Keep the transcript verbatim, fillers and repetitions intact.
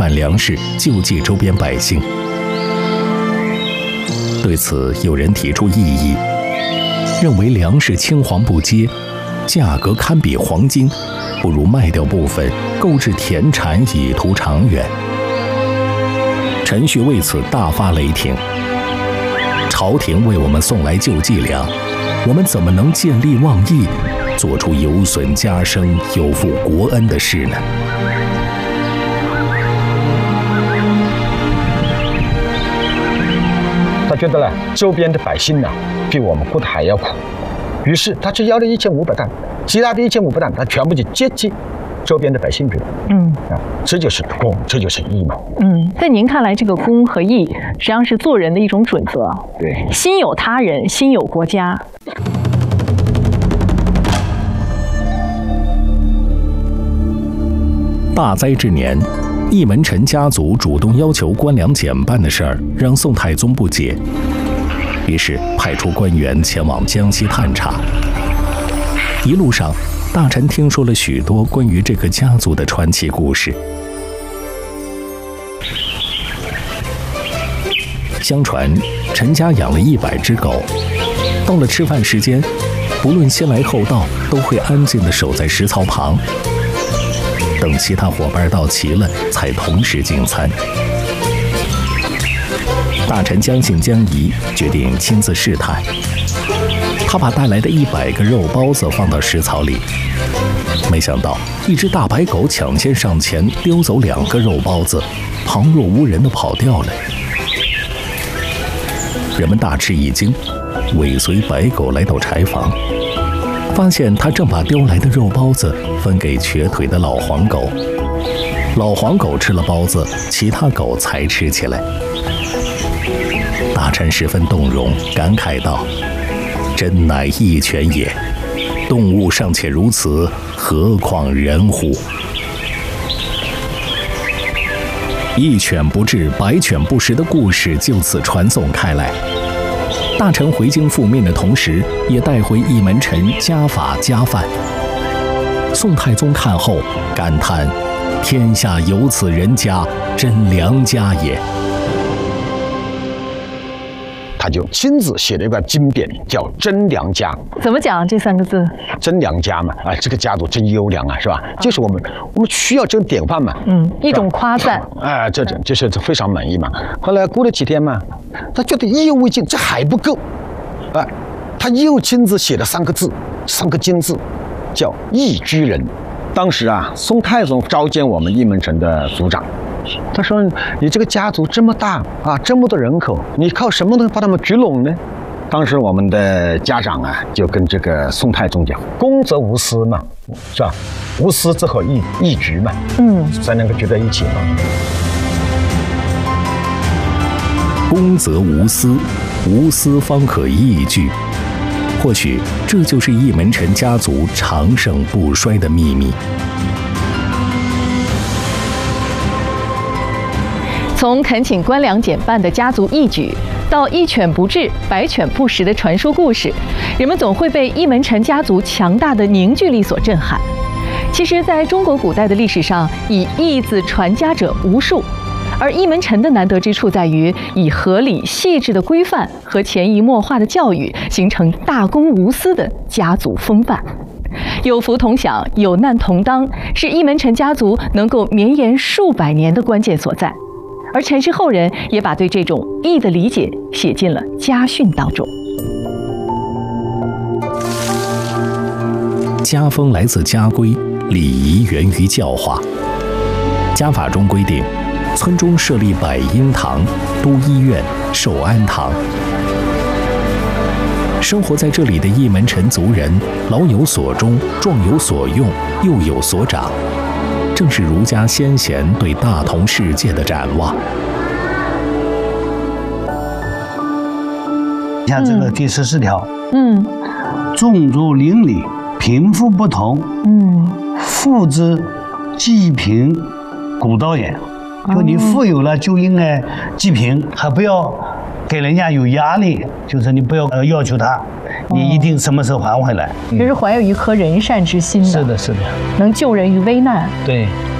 贩粮食，救济周边百姓。对此，有人提出异议，认为粮食青黄不接，价格堪比黄金，不如卖掉部分，购置田产，以图长远。陈旭为此大发雷霆：朝廷为我们送来救济粮，我们怎么能见利忘义，做出有损家声、有负国恩的事呢？ 他觉得呢，周边的百姓呢，比我们过得还要苦，于是他只要了一千五百担，其他的一千五百担，他全部就接济周边的百姓去了。嗯啊，这就是公，这就是义嘛。 嗯，在您看来，这个公和义实际上是做人的一种准则。 对， 心有他人，心有国家。 大灾之年，义门辰家族主动要求官粮减半的事儿，让宋太宗不解，于是派出官员前往江西探查。一路上，大臣听说了许多关于这个家族的传奇故事。相传，陈家养了一百只狗，到了吃饭时间，不论先来后到，都会安静地守在食槽旁。等其他伙伴到齐了，才同时进餐。大臣将信将疑，决定亲自试探。他把带来的一百个肉包子放到食槽里，没想到一只大白狗抢先上前，丢走两个肉包子，旁若无人地跑掉了。人们大吃一惊，尾随白狗来到柴房。发现他正把丢来的肉包子分给瘸腿的老黄狗，老黄狗吃了包子，其他狗才吃起来。大臣十分动容，感慨道：“真乃义犬也，动物尚且如此，何况人乎？”义犬不治，百犬不食的故事就此传颂开来。大臣回京复命的同时，也带回义门辰家法家范。宋太宗看后感叹：“天下有此人家，真良家也。” 他就亲自写了一个经典，叫《真良家》。 怎么讲这三个字？ 真良家嘛，啊，这个家族真优良啊，是吧？就是我们，我们需要这种典范嘛。 嗯，一种夸赞。 哎，这这这是非常满意嘛。后来过了几天嘛，他觉得意犹未尽，这还不够，哎，他又亲自写了三个字，三个金字，叫义居人。当时啊，宋太宗召见我们义门辰的族长。他说：“你这个家族这么大啊，这么多人口，你靠什么能把他们聚拢呢？”当时我们的家长啊，就跟这个宋太宗讲：“公则无私嘛，是吧？无私则可义义局嘛，嗯，才能够聚在一起嘛。 公则无私，无私方可义聚。或许这就是义门辰家族长盛不衰的秘密。” 从恳请官粮减半的家族义举，到一犬不治，百犬不食的传说故事，人们总会被义门辰家族强大的凝聚力所震撼。其实，在中国古代的历史上，以义字传家者无数，而义门辰的难得之处在于，以合理细致的规范和潜移默化的教育，形成大公无私的家族风范。有福同享，有难同当，是义门辰家族能够绵延数百年的关键所在。而陈氏后人也把对这种义的理解写进了家训当中。 家风来自家规，礼仪源于教化。家法中规定，村中设立百婴堂、都医院、寿安堂。生活在这里的义门辰族人，老有所终，壮有所用，幼有所长。正是儒家先贤对大同世界的展望。 像这个第十四条，嗯，种族邻里，贫富不同，嗯，富之济贫，古道也。就你富有了，就应该济贫，还不要给人家有压力，就是你不要呃要求他，你一定什么时候还回来。 就是怀有一颗仁善之心的。 是的，是的， 能救人于危难。 对。